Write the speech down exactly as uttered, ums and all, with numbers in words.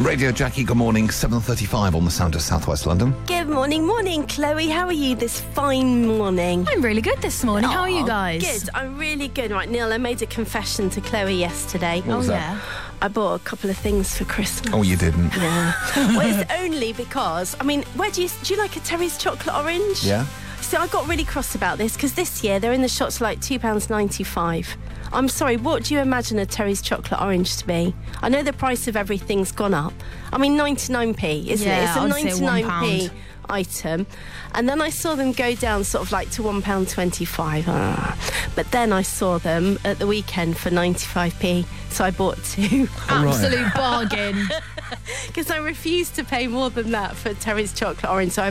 Radio Jackie, good morning. seven thirty-five on the Sound of South West London. Good morning, morning, Chloe. How are you this fine morning? I'm really good this morning. How are you Oh, guys? Good. I'm really good. Right, Neil, I made a confession to Chloe yesterday. What was oh, that? yeah. I bought a couple of things for Christmas. Oh, you didn't? Yeah. Well, it's only because, I mean, where do you, do you like a Terry's chocolate orange? Yeah. So I got really cross about this because this year they're in the shops for like two pounds ninety-five. I'm sorry, what do you imagine a Terry's chocolate orange to be? I know the price of everything's gone up. I mean, ninety-nine p, isn't Yeah, it? It's a I'd say one ninety-nine p pound. item. And then I saw them go down sort of like to one pound twenty-five. Ah. But then I saw them at the weekend for ninety-five p. So I bought two. Oh, right. Absolute bargain. Because I refused to pay more than that for Terry's chocolate orange. So I